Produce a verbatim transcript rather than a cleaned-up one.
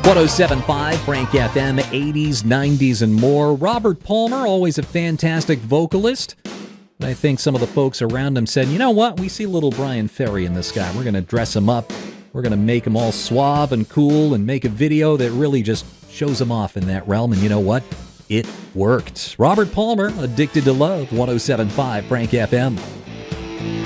one oh seven point five Frank F M, eighties, nineties, and more. Robert Palmer, always a fantastic vocalist. And I think some of the folks around him said, you know what? We see little Brian Ferry in this guy. We're going to dress him up. We're going to make him all suave and cool and make a video that really just shows him off in that realm. And you know what? It worked. Robert Palmer, Addicted to Love, one oh seven point five Frank F M.